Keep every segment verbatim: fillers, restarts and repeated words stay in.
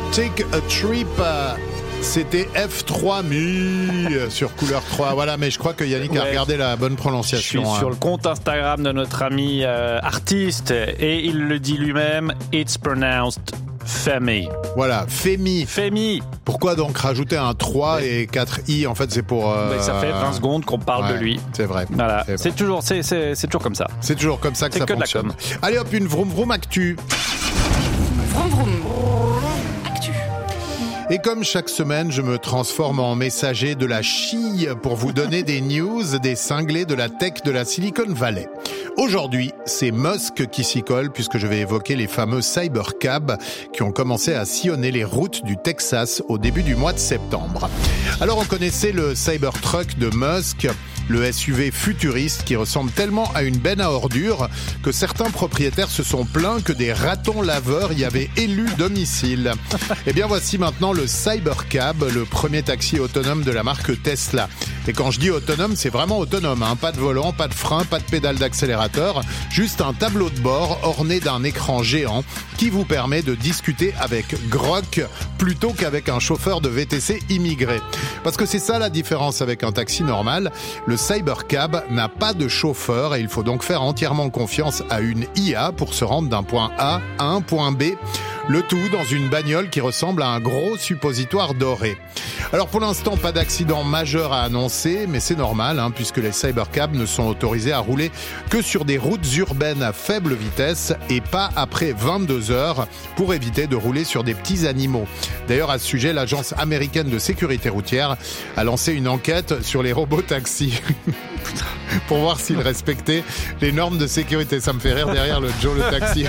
Take a Trip. C'était F trois Mi sur Couleur trois. Voilà, mais je crois que Yannick a Ouais. regardé la bonne prononciation. Je suis hein. sur le compte Instagram de notre ami euh, artiste et il le dit lui-même, it's pronounced Femi. Voilà, Femi. Femi. Pourquoi donc rajouter un trois et quatre i? En fait, c'est pour... Euh... Mais ça fait vingt secondes qu'on parle ouais, de lui. C'est vrai. Voilà, C'est, c'est vrai. toujours, c'est, c'est, c'est toujours comme ça. C'est toujours comme ça que C'est ça que de la fonctionne. com. Allez hop, une vroom vroom actu. Vroom vroom. Actu. Et comme chaque semaine, je me transforme en messager de la chille pour vous donner des news des cinglés de la tech de la Silicon Valley. Aujourd'hui, c'est Musk qui s'y colle puisque je vais évoquer les fameux cybercabs qui ont commencé à sillonner les routes du Texas au début du mois de septembre. Alors on connaissait le Cybertruck de Musk, le S U V futuriste qui ressemble tellement à une benne à ordures que certains propriétaires se sont plaints que des ratons laveurs y avaient élu domicile. Et bien voici maintenant le Cybercab, le premier taxi autonome de la marque Tesla. Et quand je dis autonome, c'est vraiment autonome, hein. Pas de volant, pas de frein, pas de pédale d'accélérateur, juste un tableau de bord orné d'un écran géant qui vous permet de discuter avec Grok plutôt qu'avec un chauffeur de V T C immigré. Parce que c'est ça la différence avec un taxi normal. Le Cybercab n'a pas de chauffeur et il faut donc faire entièrement confiance à une I A pour se rendre d'un point A à un point B. Le tout dans une bagnole qui ressemble à un gros suppositoire doré. Alors pour l'instant, pas d'accident majeur à annoncer, mais c'est normal hein, puisque les cybercabs ne sont autorisés à rouler que sur des routes urbaines à faible vitesse et pas après vingt-deux heures pour éviter de rouler sur des petits animaux. D'ailleurs, à ce sujet, l'agence américaine de sécurité routière a lancé une enquête sur les robots taxis pour voir s'ils respectaient les normes de sécurité. Ça me fait rire derrière le Joe le taxi.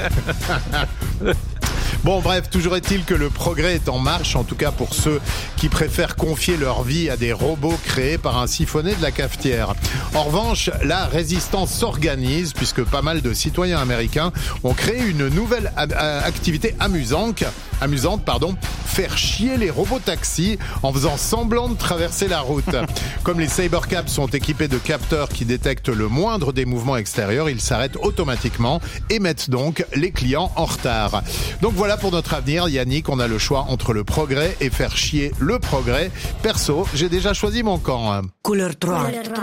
Bon bref, toujours est-il que le progrès est en marche, en tout cas pour ceux qui préfèrent confier leur vie à des robots créés par un siphonné de la cafetière. En revanche, la résistance s'organise puisque pas mal de citoyens américains ont créé une nouvelle a- activité amusante, amusante pardon, faire chier les robots taxis en faisant semblant de traverser la route. Comme les cybercabs sont équipés de capteurs qui détectent le moindre des mouvements extérieurs, ils s'arrêtent automatiquement et mettent donc les clients en retard. Donc voilà pour notre avenir, Yannick, on a le choix entre le progrès et faire chier le progrès. Perso, j'ai déjà choisi mon camp. Couleur trois.